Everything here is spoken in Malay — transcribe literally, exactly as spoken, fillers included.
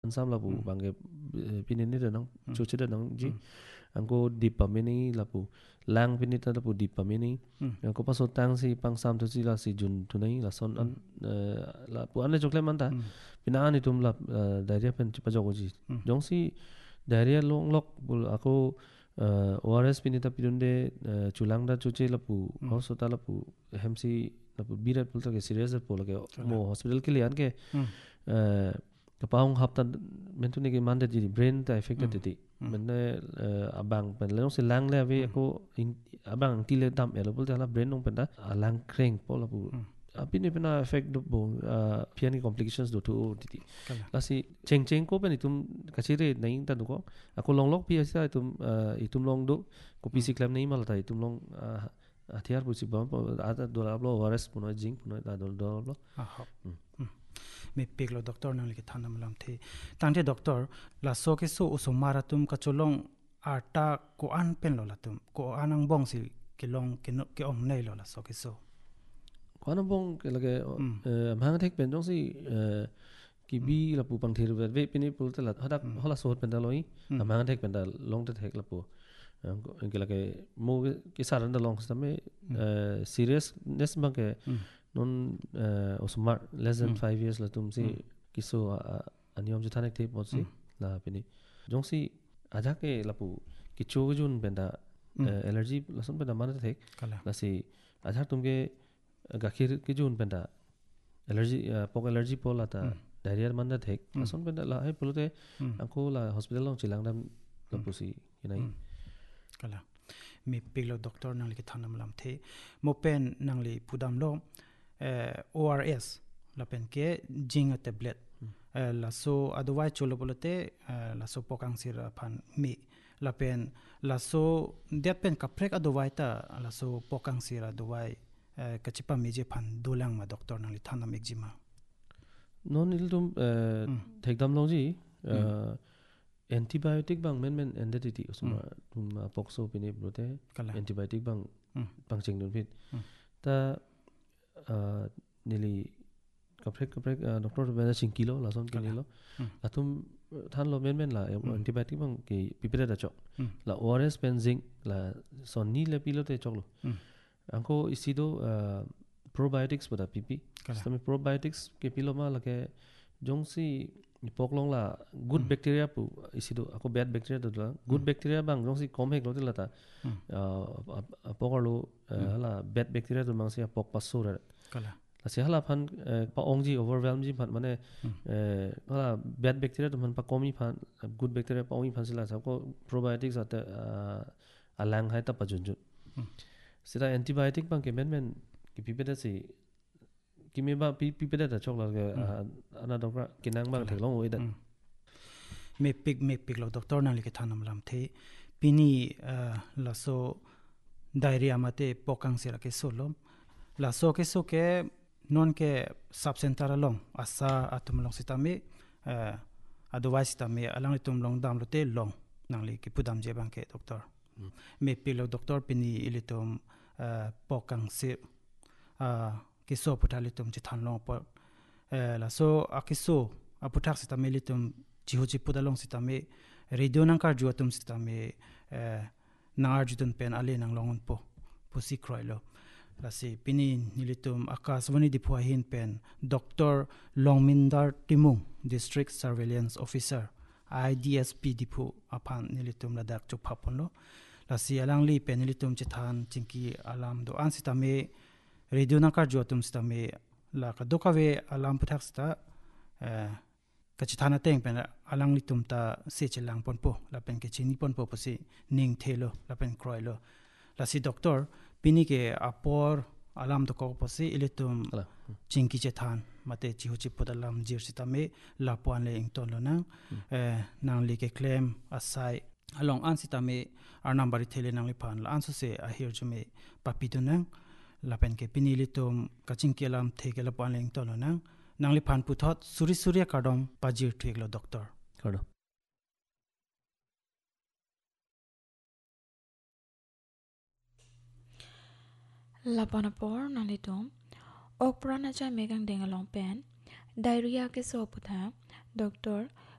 sam lapu bangke pinini de nang chuchi de nang ji angko dipamini lapu lang pinita lapu dipamini angko paso tang si pang sam tu si la si jun tu nai la son an la pu an le jokle manta pina ani tum la diarrhea pen pa jogo ji jong si diarrhea long lok bul ako O R S pinita pinunde chulang da chuchi lapu hospital lapu hemsi lapu birat pulta ke serious pol ke mo hospital ke lian ke kapaung hapta mentuni ke mande di brain ta affected ti menne abang pen long se lang le ave ko abang tile dam elo pulta la brain nong penda lang kreng pol lapu apini pena effect do bo piani complications do to ti lasi cheng cheng ko pen itum kachire nai ta do ko ako long lok pi asa itum itum long do ko pc claim nei mal ta itum long athiar pu si bam ada dollar blo waras puno jing puno da dollar blo me peglo doctor nang li thanam lam the tangte doctor la so ke so usumara tum kacholong arta ko an pen lo la tum ko anang bong si ke long ke no ke om nei lo la so ke so kwana bong ke lage amhang thek pen jong si ki bi la pu pang thir ve pini pul ta la hada hola so pen da loi amhang thek pen da long ta thek la pu ke lage mo ke saran da long sta me seriousness bang ke non osmar less than five years la tum si kiso aniom ju thanek the pot si la pini jong si aja ke la pu ki chu jun pen da allergy la son pen da man thek la si aja tum ke gakhir ki jun pen da allergy pok allergy pola ta diarrhea man da thek la son pen da la hai pulute angko la hospital long chilang dam la pu si inai kala mi piglo doctor nang li thanam lam the mo pen nang li pudam lo O R S la pen ke jing a tablet la so otherwise cholo bolote la so pokang sir phan mi la pen la so det pen ka prek otherwise ta la so pokang sir otherwise kachipa meje phan dolang ma doctor nang li thanam ekjima non il tum thekdam long ji antibiotic bang men men entity usma tum pokso pini brote antibiotic bang pangching dun fit ta nili kaprek kaprek doctor bena sing kilo la son kilo atum than lo men men la antibiotic bang ki pipere da chok la O R S pen zinc la son ni le pilo te chok lo angko isido probiotics boda pipi stami probiotics ke pilo ma la ke jongsi poklong la good bacteria pu isido ako bad bacteria do la good bacteria bang jongsi kom hek lo la ta pokarlo la bad bacteria do mangsi pok pasura kala la se hala phan pa ongji overwhelm ji phan mane hala bad bacteria do man pa komi phan good bacteria pa ongi phan sila sa ko probiotics ata alang hai ta pa junjun sira antibiotic bang ke men men ki pipeda si ki me ba pipeda da chok la ke ana doctor kinang bang thelong oi da me pig me pig lo doctor na li ke thanam lam the pini la so diarrhea mate pokang sira ke solom la so ke so ke non ke subcenter long asa atum long sitami otherwise sitami alang tum long dam lo te long nang li ki pudam je bang ke doctor me pilo doctor pini ilitum pokang sir ki so putalitum chi than long por la so akiso aputhak sitami litum jihoji pudalong sitami radio nang kar juatum sitami nar jutun pen ale nang longun po pusi kroilo lasi pini nilitum akaswani dipua hin pen Doctor Longmindar Timung District Surveillance Officer I D S P dipu apan nilitum ladak chuphaponlo lasi alangli pen nilitum chithan chingki alam do ansitame radio nakar jotum stame la ka dokawe alam puthak sta kachithana teng pen alang litum ta se chelang ponpo la pen ke chini ponpo posi ning thelo la pen kroilo lasi doctor pini ke apor alam to ko posi ilitum chingki chethan mate chihuchi podalam jir sitame la puan le ington lo nang nang li ke claim asai along ansitame ar number thele nang li phan la ansu se a here jume papitu nang la pen ke pini litum kachingki alam theke la puan le ington lo nang nang li phan puthot suri surya kadom pajir thek lo doctor kado Lapanapor nalitom ok prana chai megang dengalong pen diarrhea ke so putha doctor